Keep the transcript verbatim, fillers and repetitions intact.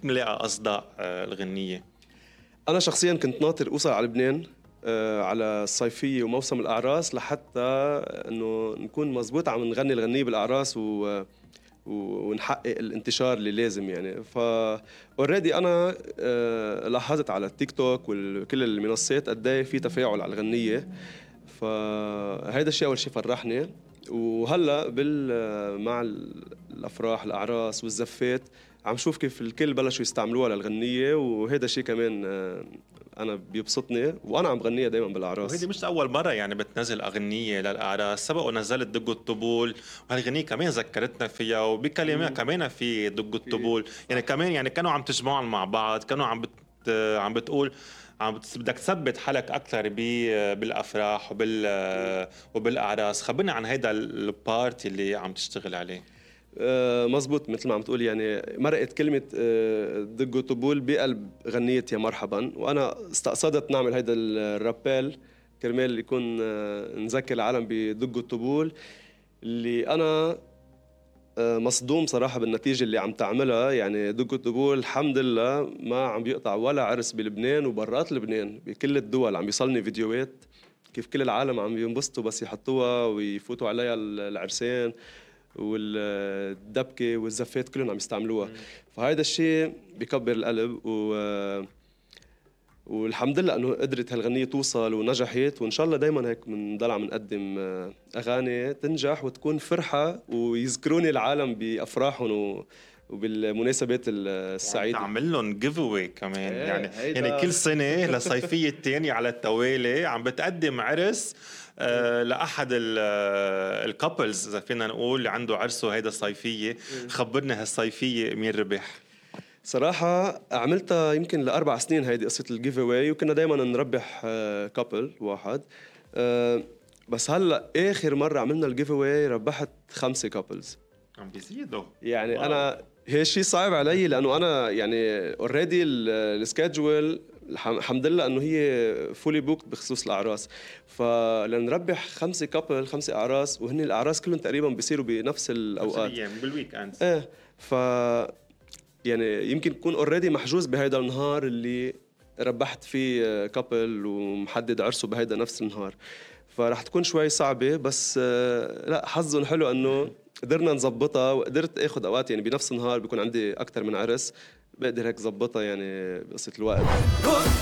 كيف بنلاقي أصداء آه، الغنية؟ أنا شخصياً كنت ناطر أوصل على لبنان آه، على الصيفية وموسم الأعراس لحتى إنه نكون مزبوط عم نغني الغنية بالأعراس و ونحقق الانتشار اللي لازم يعني. ف اوريدي انا آه، لاحظت على التيك توك وكل المنصات قد ايه في تفاعل على الغنيه، فهيدا الشيء اول شيء فرحني. وهلا بال مع الافراح الاعراس والزفات عم شوف كيف الكل بلشوا يستعملوها للغنيه، وهذا الشيء كمان آه، انا بيبسطني وانا عم غنيها دائما بالاعراس. وهيدي مش أول مرة يعني بتنزل أغنية للأعراس، سبق ونزلت دق الطبول، وهالغنية كمان ذكرتنا فيها وبكلمة كمان في دق الطبول، يعني كمان يعني كانوا عم تجمعهم مع بعض، كانوا عم بت عم بتقول عم بت- بدك تثبت حالك أكثر بالأفراح وبال وبالأعراس. خبرنا عن هيدا البارتي اللي عم تشتغل عليه. آه، مزبوط مثل ما عم تقول، يعني مرقت كلمة آه، دق طبول بقلب غنية يا مرحبا، وأنا استقصدت نعمل هيدا الرابيل كرمال يكون آه، نذكر العالم بدق الطبول اللي أنا آه، مصدوم صراحة بالنتيجة اللي عم تعملها. يعني دق الطبول الحمد لله ما عم بيقطع ولا عرس بلبنان وبرات لبنان، بكل الدول عم بيصلني فيديوهات كيف كل العالم عم ينبسطوا بس يحطوها ويفوتوا عليها العرسان، والدبكه والزفات كلهم عم يستعملوها. فهذا الشيء بكبر القلب و والحمد لله انه قدرت هالغنيه توصل ونجحت، وان شاء الله دائما هيك بنضل عم نقدم اغاني تنجح وتكون فرحه ويذكروني العالم بافراحهم و... وبالمناسبات السعيده. تعمل لهم جيف اواي كمان، ايه يعني هيدا يعني كل سنه للصيفيه الثانيه على التوالي عم بتقدم عرس آه لاحد الكابلز اذا فينا نقول اللي عنده عرسه هيدا الصيفيه. خبرنا هالصيفيه مين ربح؟ صراحة عملتها يمكن لأربع سنين هيدي قصة الجيف اواي، وكنا دايما نربح كابل واحد. آه، بس هلا آخر مرة عملنا الجيف اواي ربحت خمسة كابلز. عم بيزيدوا يعني واو. أنا هي شيء صعب علي لأنه أنا يعني اوريدي السكادجول الحمد لله انه هي فولي بوكت بخصوص الاعراس، فلنربح خمسه كابل خمسه اعراس، وهن الاعراس كلهم تقريبا بيصيروا بنفس الاوقات بالويك اند. ايه ف يعني يمكن تكون اوريدي محجوز بهيدا النهار اللي ربحت فيه كابل ومحدد عرسه بهيدا نفس النهار، فرح تكون شوي صعبة. بس لا حظهم حلو انه قدرنا نظبطها، وقدرت اخذ اوقات يعني بنفس النهار بيكون عندي اكثر من عرس، بقدر هيك ظبطها يعني بقصة الوقت.